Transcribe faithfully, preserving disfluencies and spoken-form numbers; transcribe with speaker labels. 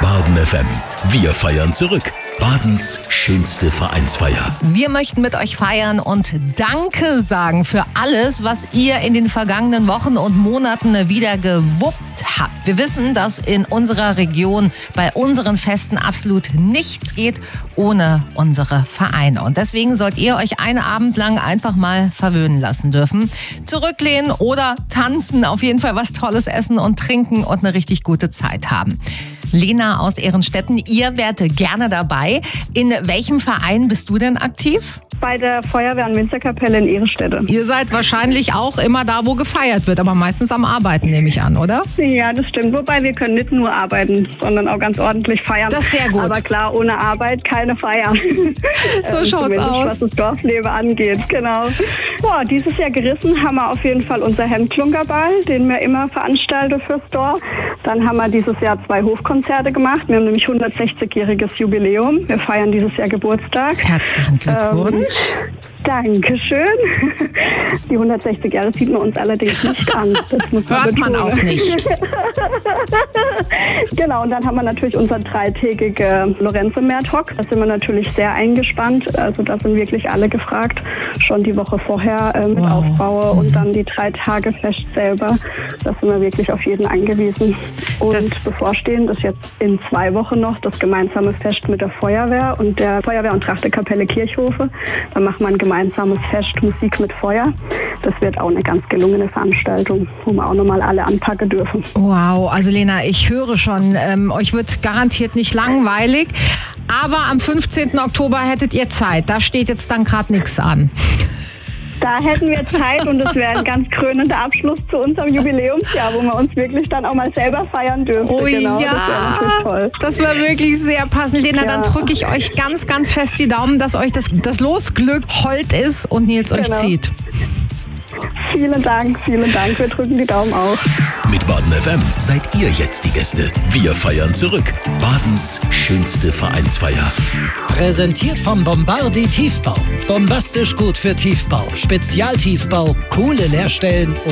Speaker 1: Baden F M. Wir feiern zurück. Badens schönste Vereinsfeier.
Speaker 2: Wir möchten mit euch feiern und Danke sagen für alles, was ihr in den vergangenen Wochen und Monaten wieder gewuppt habt. Wir wissen, dass in unserer Region bei unseren Festen absolut nichts geht ohne unsere Vereine. Und deswegen sollt ihr euch einen Abend lang einfach mal verwöhnen lassen dürfen. Zurücklehnen oder tanzen, auf jeden Fall was Tolles essen und trinken und eine richtig gute Zeit haben. Lena aus Ehrenstetten, ihr wärt gerne dabei. In welchem Verein bist du denn aktiv?
Speaker 3: Bei der Feuerwehr- und Winzerkapelle in Ehrenstetten.
Speaker 2: Ihr seid wahrscheinlich auch immer da, wo gefeiert wird, aber meistens am Arbeiten, nehme ich an, oder?
Speaker 3: Ja, das stimmt. Wobei wir können nicht nur arbeiten, sondern auch ganz ordentlich feiern.
Speaker 2: Das ist sehr gut.
Speaker 3: Aber klar, ohne Arbeit keine Feier.
Speaker 2: So
Speaker 3: ähm,
Speaker 2: schaut's aus.
Speaker 3: Was das Dorfleben angeht, genau. Ja, dieses Jahr gerissen haben wir auf jeden Fall unser Hemdklunkerball, den wir immer veranstalten fürs Dorf. Dann haben wir dieses Jahr zwei Hofkonzerte gemacht. Wir haben nämlich hundertsechzigjähriges Jubiläum. Wir feiern dieses Jahr Geburtstag.
Speaker 2: Herzlichen Glückwunsch.
Speaker 3: Ähm, Dankeschön. Die hundertsechzig Jahre sieht man uns allerdings nicht an. Das muss man
Speaker 2: Hört man
Speaker 3: betonen.
Speaker 2: auch nicht.
Speaker 3: Genau, und dann haben wir natürlich unser dreitägige Lorenzo-Märtok. Da sind wir natürlich sehr eingespannt. Also da sind wirklich alle gefragt. Schon die Woche vorher äh, mit
Speaker 2: Wow.
Speaker 3: Aufbaue und dann die drei Tage Fest selber. Da sind wir wirklich auf jeden angewiesen. Und
Speaker 2: Das-
Speaker 3: bevorstehend ist jetzt in zwei Wochen noch das gemeinsame Fest mit der Feuerwehr und der Feuerwehr- und Trachtekapelle Kirchhofe. Da machen wir ein gemeinsames Fest Musik mit Feuer. Das wird auch eine ganz gelungene Veranstaltung, wo wir auch nochmal alle anpacken dürfen.
Speaker 2: Wow, also Lena, ich höre schon, ähm, euch wird garantiert nicht langweilig. Aber am fünfzehnten Oktober hättet ihr Zeit. Da steht jetzt dann gerade nichts an.
Speaker 3: Da hätten wir Zeit und es wäre ein ganz krönender Abschluss zu unserem Jubiläumsjahr, wo wir uns wirklich dann auch mal selber feiern dürfen.
Speaker 2: Oh
Speaker 3: genau,
Speaker 2: ja,
Speaker 3: das wäre natürlich toll.
Speaker 2: das wäre wirklich sehr passend. Lena,
Speaker 3: Ja.
Speaker 2: dann drücke ich euch ganz, ganz fest die Daumen, dass euch das, das Losglück hold ist und Nils euch
Speaker 3: Genau.
Speaker 2: zieht.
Speaker 3: Vielen Dank, vielen Dank. Wir drücken die Daumen auf.
Speaker 1: Mit Baden F M seid ihr jetzt die Gäste. Wir feiern zurück. Badens schönste Vereinsfeier.
Speaker 4: Präsentiert vom Bombardi Tiefbau. Bombastisch gut für Tiefbau. Spezialtiefbau, coole Leerstellen